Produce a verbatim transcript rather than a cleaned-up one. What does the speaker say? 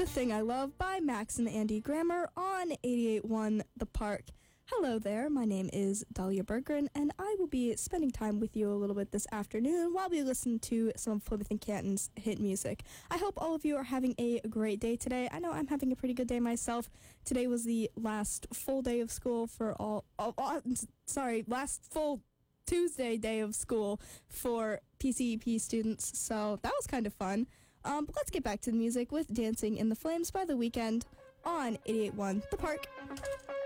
The Thing I Love by Max and Andy Grammer on eighty-eight point one The Park. Hello there, my name is Dahlia Berggren, and I will be spending time with you a little bit this afternoon while we listen to some of Plymouth and Canton's hit music. I hope all of you are having a great day today. I know I'm having a pretty good day myself. Today was the last full day of school for all, all, all sorry, last full Tuesday day of school for P C E P students, so that was kind of fun. Um, but let's get back to the music with Dancing in the Flames by The Weeknd on eighty-eight point one The Park.